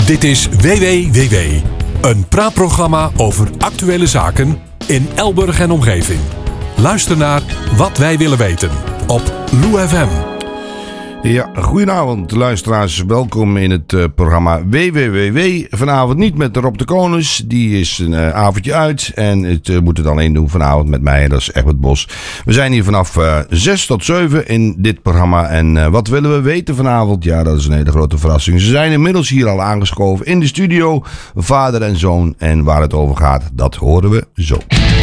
Dit is WWWW, een praatprogramma over actuele zaken in Elburg en omgeving. Luister naar Wat wij willen weten op Lou FM. Ja, goedenavond luisteraars. Welkom in het programma WWWW. Vanavond niet met Rob de Konus, die is een avondje uit. En het moet het alleen doen vanavond met mij, dat is Egbert Bos. We zijn hier vanaf 6 tot 7 in dit programma. En wat willen we weten vanavond? Ja, dat is een hele grote verrassing. Ze zijn inmiddels hier al aangeschoven in de studio, vader en zoon. En waar het over gaat, dat horen we zo.